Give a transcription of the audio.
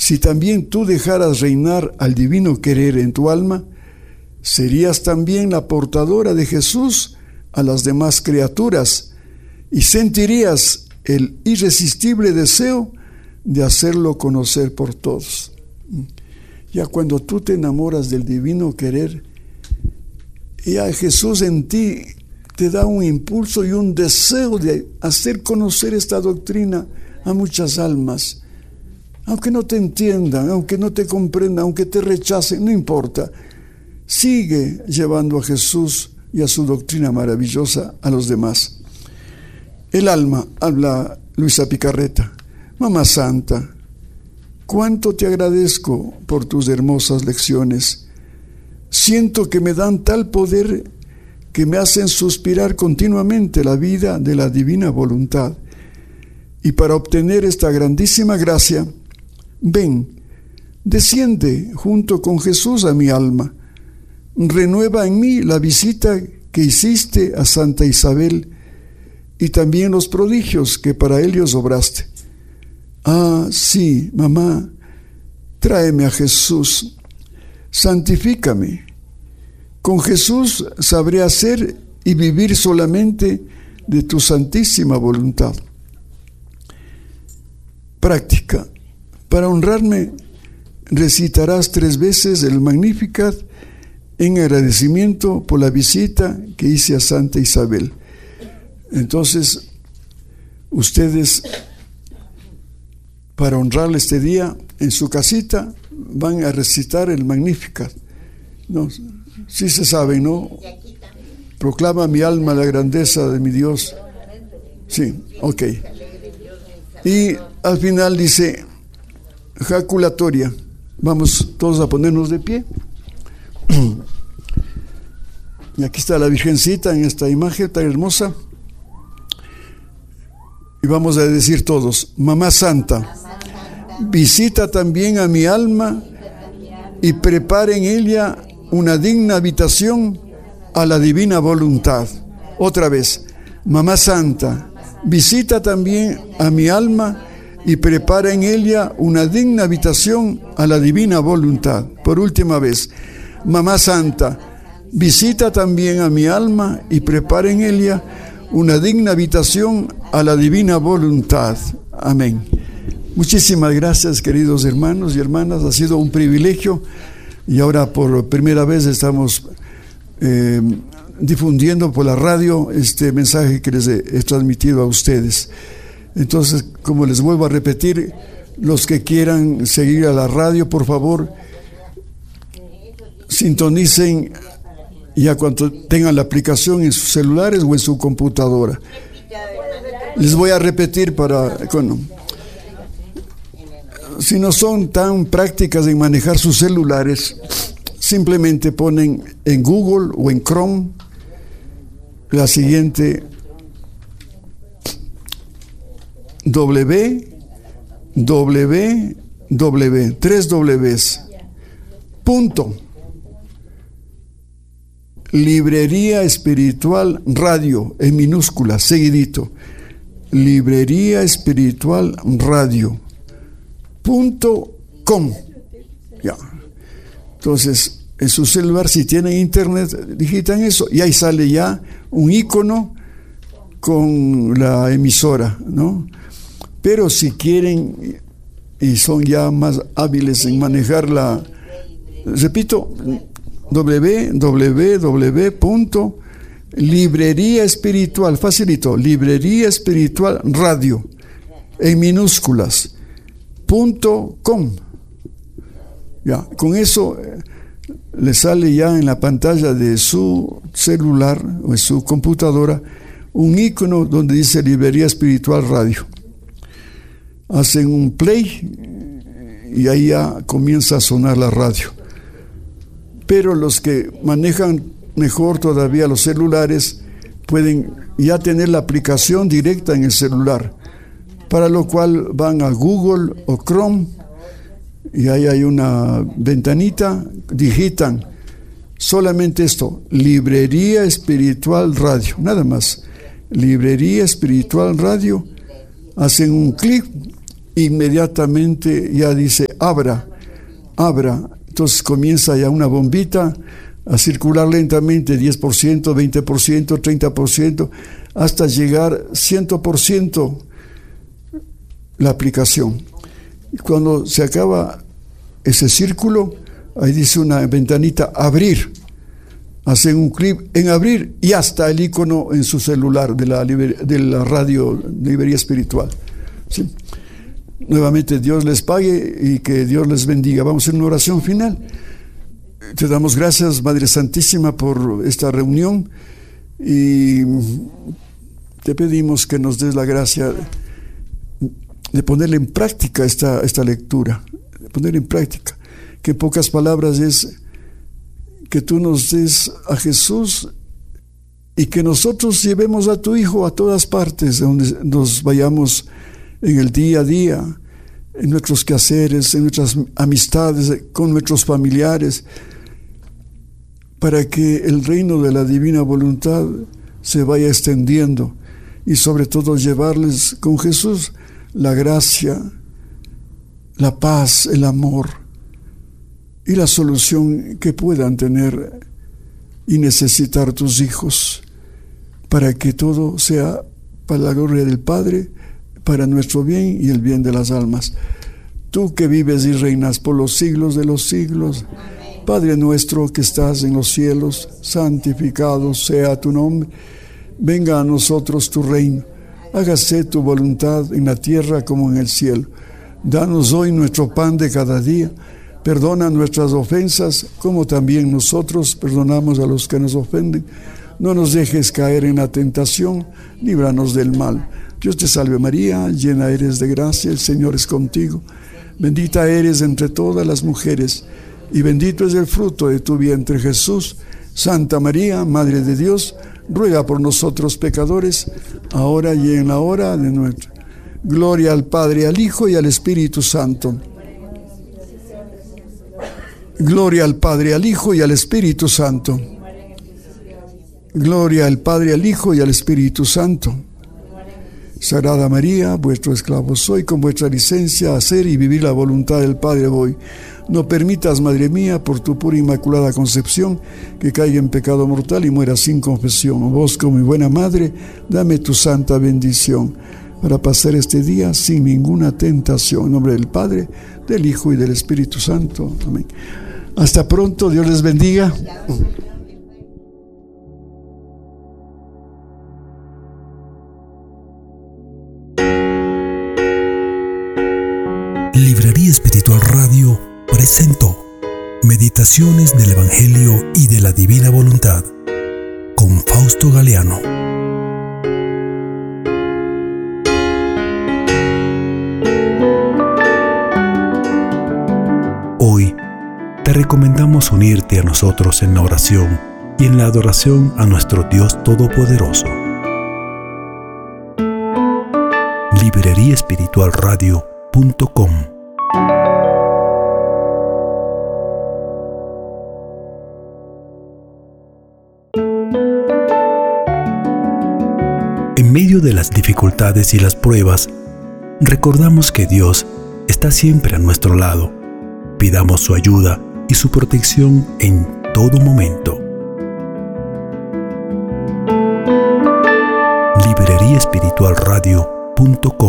Si también tú dejaras reinar al divino querer en tu alma, serías también la portadora de Jesús a las demás criaturas y sentirías el irresistible deseo de hacerlo conocer por todos. Ya cuando tú te enamoras del divino querer, ya Jesús en ti te da un impulso y un deseo de hacer conocer esta doctrina a muchas almas. Aunque no te entiendan, aunque no te comprendan, aunque te rechacen, no importa. Sigue llevando a Jesús y a su doctrina maravillosa a los demás. El alma, habla Luisa Picarreta. Mamá Santa, cuánto te agradezco por tus hermosas lecciones. Siento que me dan tal poder que me hacen suspirar continuamente la vida de la divina voluntad. Y para obtener esta grandísima gracia, ven, desciende junto con Jesús a mi alma. Renueva en mí la visita que hiciste a Santa Isabel y también los prodigios que para ellos obraste. Ah, sí, mamá, tráeme a Jesús, santifícame. Con Jesús sabré hacer y vivir solamente de tu santísima voluntad. Práctica. Para honrarme, recitarás 3 veces el Magnificat en agradecimiento por la visita que hice a Santa Isabel. Entonces, ustedes, para honrarle este día, en su casita, van a recitar el Magnificat. ¿No? Sí se sabe, ¿no? Proclama mi alma la grandeza de mi Dios. Sí, ok. Y al final dice, jaculatoria. Vamos todos a ponernos de pie. Y aquí está la Virgencita en esta imagen tan hermosa. Y vamos a decir todos, Mamá Santa, visita también a mi alma y prepara en ella una digna habitación a la divina voluntad. Otra vez, Mamá Santa, visita también a mi alma y prepara en ella una digna habitación a la divina voluntad. Por última vez, Mamá Santa, visita también a mi alma y prepara en ella una digna habitación a la divina voluntad. Amén. Muchísimas gracias, queridos hermanos y hermanas. Ha sido un privilegio y ahora por primera vez estamos difundiendo por la radio este mensaje que les he transmitido a ustedes. Entonces, como les vuelvo a repetir, los que quieran seguir a la radio, por favor, sintonicen ya cuando tengan la aplicación en sus celulares o en su computadora. Les voy a repetir si no son tan prácticas en manejar sus celulares, simplemente ponen en Google o en Chrome la siguiente: Librería Espiritual Radio, en minúscula, seguidito. Librería Espiritual Radio.com. Ya. Entonces, en su celular, si tienen internet, digitan eso y ahí sale ya un icono con la emisora, ¿no? Pero si quieren y son ya más hábiles en manejar repito, www.librería espiritual, facilito, Librería Espiritual Radio, en minúsculas, .com. Ya, con eso le sale ya en la pantalla de su celular o en su computadora un icono donde dice Librería Espiritual Radio. Hacen un play y ahí ya comienza a sonar la radio. Pero los que manejan mejor todavía los celulares pueden ya tener la aplicación directa en el celular, para lo cual van a Google o Chrome y ahí hay una ventanita, digitan solamente esto, Librería Espiritual Radio, nada más, Librería Espiritual Radio, hacen un clic inmediatamente ya dice, abra. Entonces comienza ya una bombita a circular lentamente, 10%, 20%, 30%, hasta llegar 100% la aplicación. Y cuando se acaba ese círculo, ahí dice una ventanita, abrir. Hacen un clic en abrir y hasta el icono en su celular de la radio Librería Espiritual. ¿Sí? Nuevamente Dios les pague y que Dios les bendiga. Vamos a hacer una oración final. Te damos gracias, Madre Santísima, por esta reunión y te pedimos que nos des la gracia de ponerle en práctica esta lectura, de ponerla en práctica, que en pocas palabras es que tú nos des a Jesús y que nosotros llevemos a tu Hijo a todas partes donde nos vayamos en el día a día, en nuestros quehaceres, en nuestras amistades, con nuestros familiares, para que el reino de la divina voluntad se vaya extendiendo y sobre todo llevarles con Jesús la gracia, la paz, el amor y la solución que puedan tener y necesitar tus hijos, para que todo sea para la gloria del Padre, para nuestro bien y el bien de las almas. Tú que vives y reinas por los siglos de los siglos, Padre nuestro que estás en los cielos, santificado sea tu nombre. Venga a nosotros tu reino. Hágase tu voluntad en la tierra como en el cielo. Danos hoy nuestro pan de cada día. Perdona nuestras ofensas, como también nosotros perdonamos a los que nos ofenden. No nos dejes caer en la tentación, líbranos del mal. Dios te salve María, llena eres de gracia, el Señor es contigo. Bendita eres entre todas las mujeres, y bendito es el fruto de tu vientre Jesús. Santa María, Madre de Dios, ruega por nosotros pecadores, ahora y en la hora de nuestra. Gloria al Padre, al Hijo y al Espíritu Santo. Gloria al Padre, al Hijo y al Espíritu Santo. Gloria al Padre, al Hijo y al Espíritu Santo. Sagrada María, vuestro esclavo soy, con vuestra licencia hacer y vivir la voluntad del Padre voy. No permitas, Madre mía, por tu pura inmaculada concepción, que caiga en pecado mortal y muera sin confesión. Vos, como mi buena Madre, dame tu santa bendición, para pasar este día sin ninguna tentación. En nombre del Padre, del Hijo y del Espíritu Santo. Amén. Hasta pronto, Dios les bendiga. Librería Espiritual Radio presentó Meditaciones del Evangelio y de la Divina Voluntad con Fausto Galeano. Hoy te recomendamos unirte a nosotros en la oración y en la adoración a nuestro Dios Todopoderoso. libreriaespiritualradio.com. En medio de las dificultades y las pruebas, recordamos que Dios está siempre a nuestro lado. Pidamos su ayuda y su protección en todo momento. libreriaespiritualradio.com